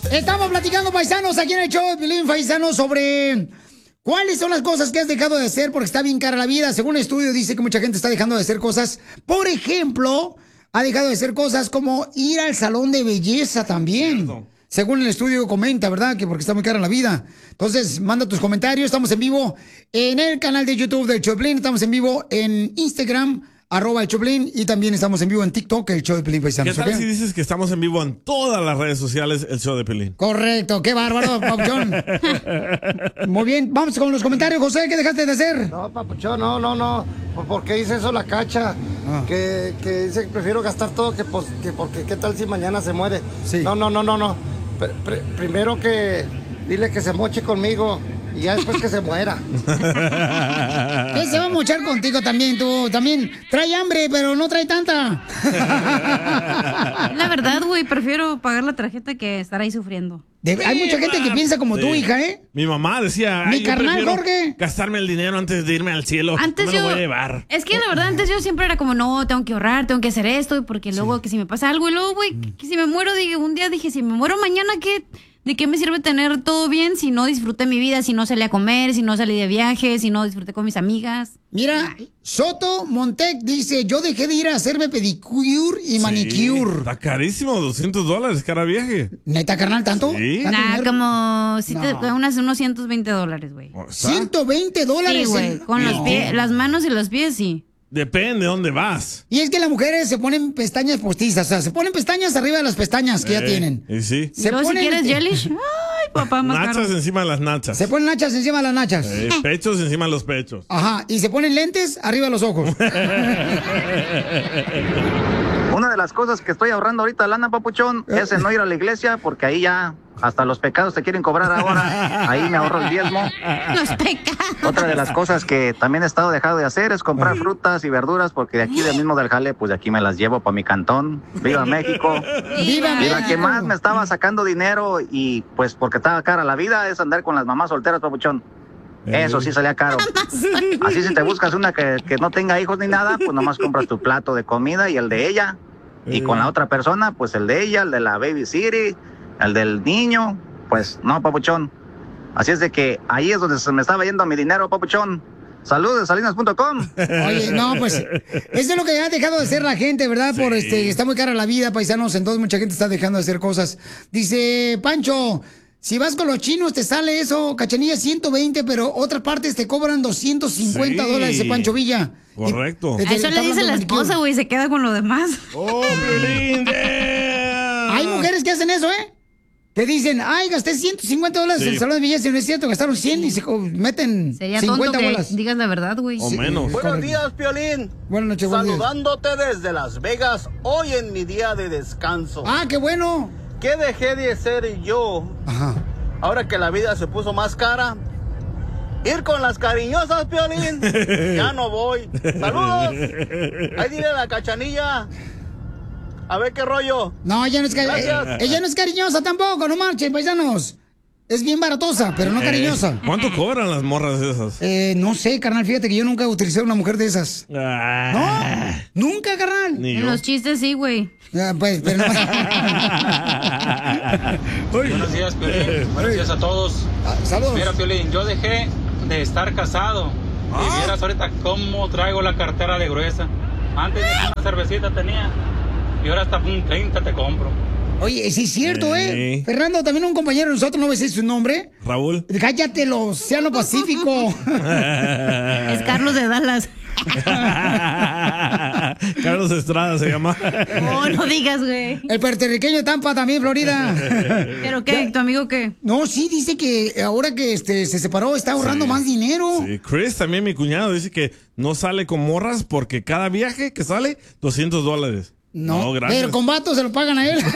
Estamos platicando, paisanos, aquí en el show de Piolín, paisanos, sobre cuáles son las cosas que has dejado de hacer porque está bien cara la vida. Según un estudio dice que mucha gente está dejando de hacer cosas. Por ejemplo, ha dejado de hacer cosas como ir al salón de belleza también. Cierto. Según el estudio comenta, ¿verdad? Que porque está muy cara la vida. Entonces, manda tus comentarios. Estamos en vivo en el canal de YouTube del show de Piolín. Estamos en vivo en Instagram, @el Choplin, y también estamos en vivo en TikTok, el show de Piolín Paisanos. ¿Qué tal si dices que estamos en vivo en todas las redes sociales, el show de Piolín? Correcto, qué bárbaro, Papuchón. Muy bien, vamos con los comentarios, José, ¿qué dejaste de hacer? No, Papuchón, no. ¿Por qué dice eso la Cacha? Que dice que prefiero gastar todo que porque qué tal si mañana se muere. Sí. No. Primero que dile que se moche conmigo. Y ya después que se muera. ¿Qué se va a mochar contigo también? Tú también trae hambre, pero no trae tanta. La verdad, güey, prefiero pagar la tarjeta que estar ahí sufriendo. Hay mucha gente que piensa como tú, hija, ¿eh? Mi mamá decía... Mi carnal, Jorge. Gastarme el dinero antes de irme al cielo. Antes me lo voy a llevar. Es que la verdad, antes yo siempre era como, no, tengo que ahorrar, tengo que hacer esto, porque luego que si me pasa algo, y luego, güey, que si me muero, un día dije, si me muero mañana, ¿qué? ¿De qué me sirve tener todo bien si no disfruté mi vida, si no salí a comer, si no salí de viaje, si no disfruté con mis amigas? Mira, Soto Montec dice, yo dejé de ir a hacerme pedicure y manicure. Está carísimo, $200 cada viaje. ¿Neta, carnal, tanto? Sí. Como unos $120, güey. ¿$120? Sí, güey, con los pies, las manos y los pies, sí. Depende de dónde vas. Y es que las mujeres se ponen pestañas postizas, o sea, se ponen pestañas arriba de las pestañas que ya tienen. Y sí. Si quieres gelish, ay, papá, más nachas caro. encima de las nachas. Se ponen nachas encima de las nachas. Pechos encima de los pechos. Ajá, y se ponen lentes arriba de los ojos. Una de las cosas que estoy ahorrando ahorita, lana, papuchón, es en no ir a la iglesia, porque ahí ya hasta los pecados te quieren cobrar ahora. Ahí me ahorro el diezmo. Los pecados. Otra de las cosas que también he estado dejando de hacer es comprar frutas y verduras, porque de aquí del mismo del jale, pues de aquí me las llevo para mi cantón. ¡Viva México! ¡Viva México! Y la que más me estaba sacando dinero, y pues porque estaba cara la vida, es andar con las mamás solteras, papuchón. Eso sí salía caro. Así si te buscas una que no tenga hijos ni nada, pues nomás compras tu plato de comida y el de ella. Y con la otra persona, pues el de ella, el de la baby city, el del niño, pues no, papuchón. Así es de que ahí es donde se me estaba yendo mi dinero, papuchón. Saludos, salinas.com. Oye, no, pues, eso es lo que ha dejado de hacer la gente, ¿verdad? Sí. Por está muy cara la vida, paisanos, entonces mucha gente está dejando de hacer cosas. Dice Pancho, si vas con los chinos te sale eso, Cachanilla, 120, pero otras partes te cobran $250, dice Pancho Villa. Correcto. A eso le dice la esposa, güey, se queda con lo demás. ¡Oh, Piolín! Hay mujeres que hacen eso, ¿eh? Que dicen, ay, gasté $150 en el salón de belleza, y no es cierto, gastaron 100 y se meten Sería 50 tonto bolas. que digas la verdad, güey. O menos. Buenos días, Piolín. Buenas noches, buenos días. Saludándote desde Las Vegas, hoy en mi día de descanso. Ah, qué bueno. ¿Qué dejé de hacer yo? Ajá. Ahora que la vida se puso más cara. Ir con las cariñosas, Piolín. Ya no voy. Saludos. Ahí dile a la Cachanilla. A ver qué rollo. No, ella no es ella no es cariñosa tampoco, no marchen, paisanos. Es bien baratosa, pero no cariñosa. ¿Cuánto cobran las morras esas? No sé, carnal, fíjate que yo nunca utilicé una mujer de esas. Ah. No, nunca, carnal. Ni En yo. los chistes sí, güey. Pues, pero no. Buenos días, Piolín. Buenos días a todos. Saludos. Mira, Piolín, yo dejé de estar casado. Y vieras ahorita cómo traigo la cartera de gruesa. Antes una cervecita tenía. Y ahora hasta un 30 te compro. Oye, sí es cierto, ¿eh? Fernando, también un compañero de nosotros, ¿no ves su nombre? Raúl. Cállate, el Océano Pacífico. Es Carlos de Dallas. Carlos Estrada se llama. No, no digas, güey. El puertorriqueño de Tampa, también, Florida. ¿Pero qué? ¿Tu amigo qué? No, sí, dice que ahora que se separó está ahorrando más dinero. Sí, Chris, también mi cuñado, dice que no sale con morras porque cada viaje que sale, $200. No, gracias. pero con vatos se lo pagan a él.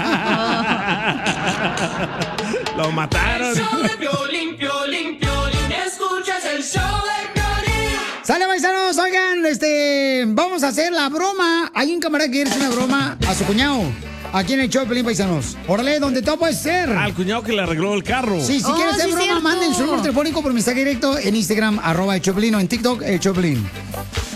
Lo mataron. El show de Piolín, Piolín, Piolín. Escuchas el show de Piolín. Sale, paisanos, oigan, vamos a hacer la broma. Hay un camarada que quiere hacer una broma a su cuñado. Aquí en el show de Piolín, paisanos. Órale, donde todo puede ser. Al cuñado que le arregló el carro. Sí, si quieres hacer broma, manden su número telefónico por mensaje directo en Instagram, @el Choplin, o en TikTok, el Choplin.